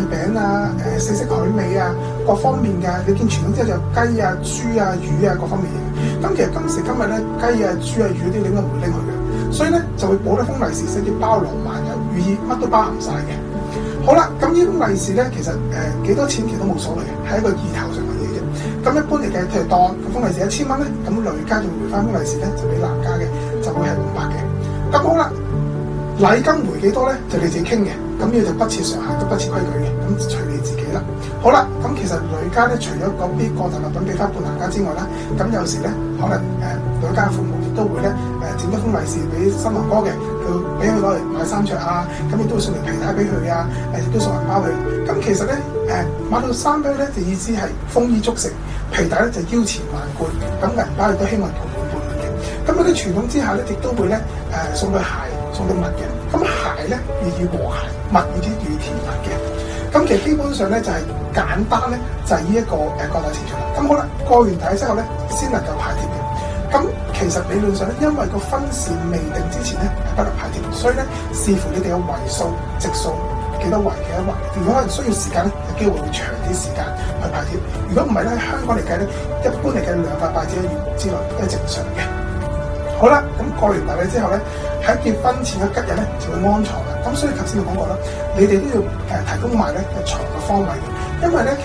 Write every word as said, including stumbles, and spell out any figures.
餅啊、誒四色海味啊，各方面嘅。你見傳統之後就雞啊、豬啊、魚啊各方面嘢。咁其實今時今日咧，雞啊、豬啊、魚啲你應該唔會拎去嘅，所以咧就會冇得封利是，甚至包羅萬有，寓意乜都包含晒嘅。好啦，咁呢封利是咧，其實誒幾、呃、多錢其實都冇所謂嘅，係一個意頭上嘅嘢啫。咁一般嚟計，譬如當封利是一千蚊咧，咁女家仲回翻封利是咧，就俾男家嘅就會係五百嘅。咁好啦，禮金回幾多咧，就你自己傾嘅。咁呢個就不設上限，都不設規矩嘅，咁隨你自己啦。好啦，咁其實女家咧，除咗嗰啲個人物品俾翻伴娘家之外啦，咁有時咧可能誒、呃、女家父母亦都會咧誒整一封利是俾新郎哥嘅。佢俾佢攞嚟買衫着啊，咁亦都會送條皮帶俾佢啊，誒亦都送銀包佢。咁其實咧，誒買到衫俾佢咧，就意思係豐衣足食；皮帶咧就腰纏萬貫，咁銀包亦都希望同伴伴侶嘅。咁喺啲傳統之下咧，亦都會咧誒送對鞋、送對襪嘅。咁鞋咧寓意和諧，襪寓意寓意甜蜜嘅。咁其實基本上咧就係、是、簡單咧，就係呢一個誒國禮程序啦。咁好啦，過完題之後咧，先能夠派帖嘅。咁其實理論上咧，因為個婚事未定之前咧係不能派帖，所以咧視乎你哋嘅圍數、席數幾多圍幾多圍。如果可能需要時間咧，有機會會長啲時間去派帖。如果唔係咧，香港嚟計咧，一般嚟計兩塊拜紙一月之內都係正常嘅。好啦，咁過完大禮之後咧，喺結婚前嘅吉日咧就會安床啦。咁所以頭先我講過啦，你哋都要誒提供埋咧嘅床嘅方位嘅，因為咧。